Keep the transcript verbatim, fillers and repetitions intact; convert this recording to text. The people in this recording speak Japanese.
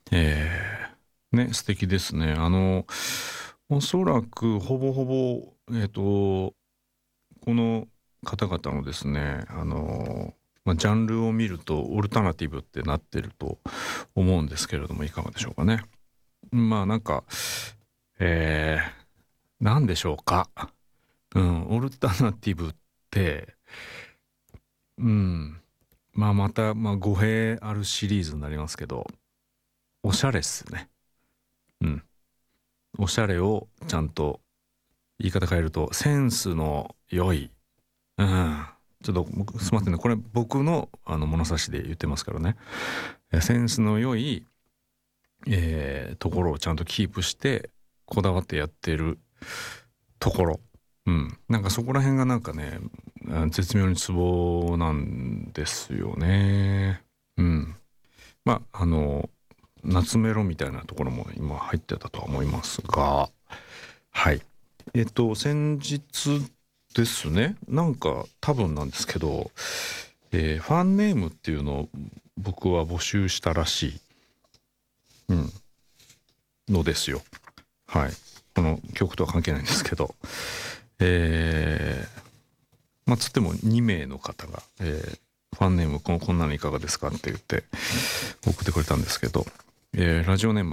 えー、ね、素敵ですね。あの、おそらくほぼほぼ、えっと、この方々のですね、あの、まあ、ジャンルを見るとオルタナティブってなってると思うんですけれども、いかがでしょうかね。まあなんか、えー、なんでしょうか。うん、オルタナティブって、うん、まあまた、まあ語弊あるシリーズになりますけど、おしゃれっすね。うん。おしゃれをちゃんと言い方変えると、センスの良い、うん。ちょっと僕、すみませんね。これ僕のあの物差しで言ってますからね。センスの良い、えーところをちゃんとキープして、こだわってやってるところ。うん。なんかそこら辺がなんかね、絶妙にツボなんですよね。うん。まあ、あの、夏メロみたいなところも今入ってたとは思いますが、はい。えっと、先日ですね、なんか多分なんですけど、えーファンネームっていうのを僕は募集したらしい、うん、のですよ。はい。この曲とは関係ないんですけど、えー、まあ、つってもに名の方が、えーファンネームこんこんなのいかがですかって言って送ってくれたんですけど、えーラジオネーム